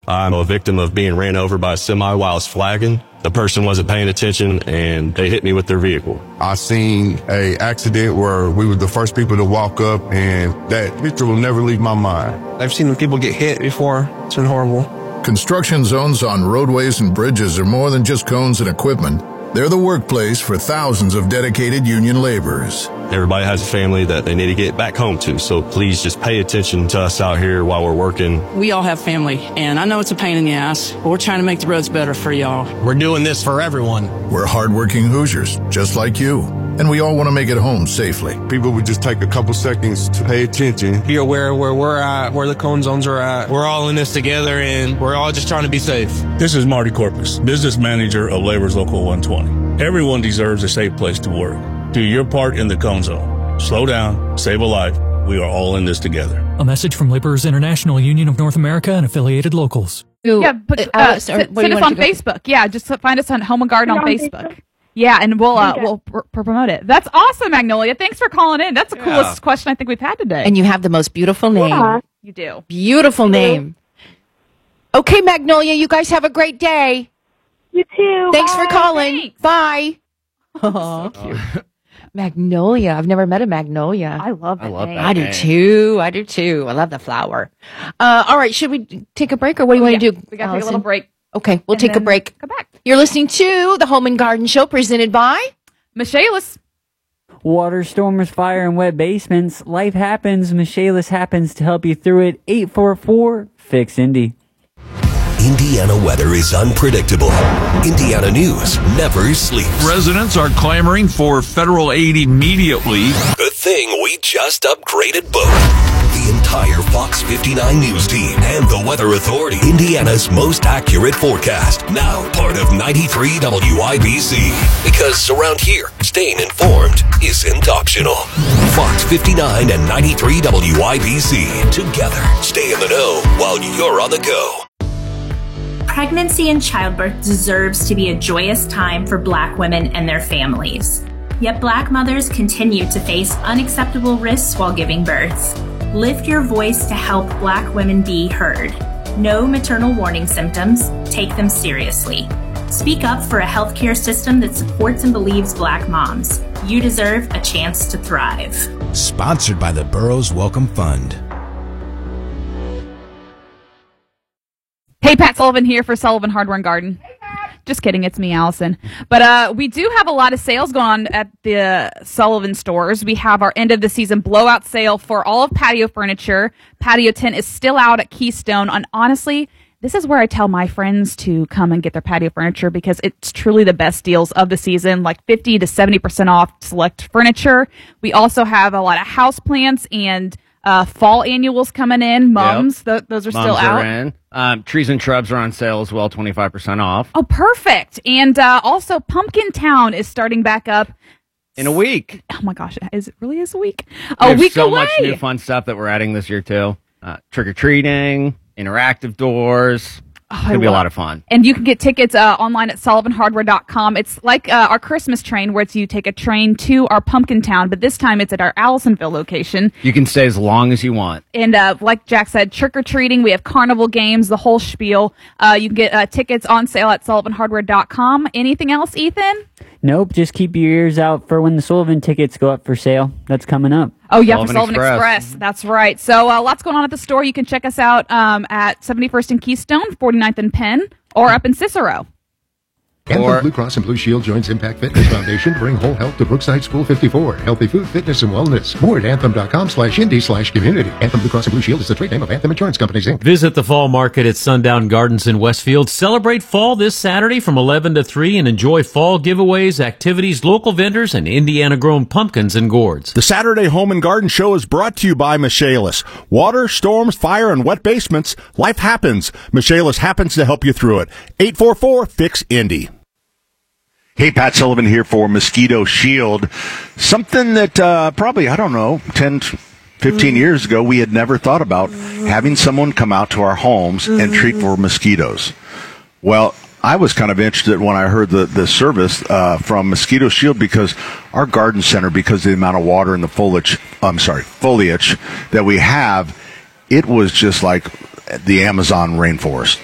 I'm a victim of being ran over by a semi while I was flagging. The person wasn't paying attention and they hit me with their vehicle. I seen a accident where we were the first people to walk up, and that picture will never leave my mind. I've seen people get hit before. It's been horrible. Construction zones on roadways and bridges are more than just cones and equipment. They're the workplace for thousands of dedicated union laborers. Everybody has a family that they need to get back home to, so please just pay attention to us out here while we're working. We all have family, and I know it's a pain in the ass, but we're trying to make the roads better for y'all. We're doing this for everyone. We're hardworking Hoosiers, just like you, and we all want to make it home safely. People would just take a couple seconds to pay attention. Be aware where we're at, where the cone zones are at. We're all in this together, and we're all just trying to be safe. This is Marty Corpus, business manager of Labor's Local 120. Everyone deserves a safe place to work. Do your part in the cone zone. Slow down, save a life. We are all in this together. A message from Laborers International Union of North America and affiliated locals. Yeah, but send us on Facebook. Yeah, just find us on Home and Garden on Facebook. Yeah, and we'll promote it. That's awesome, Magnolia. Thanks for calling in. That's the coolest question I think we've had today. And you have the most beautiful name. Yeah, you do. Beautiful name. Okay, Magnolia, you guys have a great day. You too. Thanks for calling. Thanks. Bye. Oh, so cute. Magnolia. I've never met a magnolia. I love that. I do too. I love the flower. All right. Should we take a break, or what do you want to do? We got to take a little break. Okay. We'll take a break. Come back. You're listening to the Home and Garden Show presented by Michaelis. Water, storms, fire, and wet basements. Life happens. Michaelis happens to help you through it. 844-FIX-INDY. Indiana weather is unpredictable. Indiana news never sleeps. Residents are clamoring for federal aid immediately. Good thing we just upgraded both. The entire Fox 59 News team and the Weather Authority. Indiana's most accurate forecast. Now part of 93 WIBC. Because around here, staying informed isn't optional. Fox 59 and 93 WIBC. Together, stay in the know while you're on the go. Pregnancy and childbirth deserves to be a joyous time for Black women and their families. Yet Black mothers continue to face unacceptable risks while giving birth. Lift your voice to help Black women be heard. Know maternal warning symptoms. Take them seriously. Speak up for a healthcare system that supports and believes Black moms. You deserve a chance to thrive. Sponsored by the Burroughs Welcome Fund. Hey, Pat Sullivan here for Sullivan Hardware and Garden. Hey, Pat. Just kidding, it's me, Allison. But we do have a lot of sales going on at the Sullivan stores. We have our end of the season blowout sale for all of patio furniture. Patio tent is still out at Keystone. And honestly, this is where I tell my friends to come and get their patio furniture because it's truly the best deals of the season, like 50 to 70% off select furniture. We also have a lot of house plants and fall annuals coming in. Mums, those are still out. In. Trees and shrubs are on sale as well, 25% off. Oh, perfect. And also, Pumpkin Town is starting back up. In a week. Oh, my gosh. It really is a week. There's so much new fun stuff that we're adding this year, too. Trick-or-treating, interactive doors. It's going to be a lot of fun. And you can get tickets online at sullivanhardware.com. It's like our Christmas train where you take a train to our Pumpkin Town, but this time it's at our Allisonville location. You can stay as long as you want. And like Jack said, trick-or-treating. We have carnival games, the whole spiel. You can get tickets on sale at sullivanhardware.com. Anything else, Ethan? Nope, just keep your ears out for when the Sullivan tickets go up for sale. That's coming up. Oh, yeah, for Sullivan Express. That's right. So lots going on at the store. You can check us out at 71st and Keystone, 49th and Penn, or up in Cicero. Anthem Blue Cross and Blue Shield Joints Impact Fitness Foundation bring whole health to Brookside School 54. Healthy food, fitness, and wellness. More at anthem.com/indy/community. Anthem Blue Cross and Blue Shield is the trade name of Anthem Insurance Companies, Inc. Visit the Fall Market at Sundown Gardens in Westfield. Celebrate fall this Saturday from 11 to 3 and enjoy fall giveaways, activities, local vendors, and Indiana-grown pumpkins and gourds. The Saturday Home and Garden Show is brought to you by Michaelis. Water, storms, fire, and wet basements. Life happens. Michaelis happens to help you through it. 844-FIX-INDY. Hey, Pat Sullivan here for Mosquito Shield. Something that probably, 10, 15 years ago, we had never thought about, having someone come out to our homes and treat for mosquitoes. Well, I was kind of interested when I heard the service from Mosquito Shield because our garden center, because of the amount of water and the foliage that we have, it was just like the Amazon rainforest.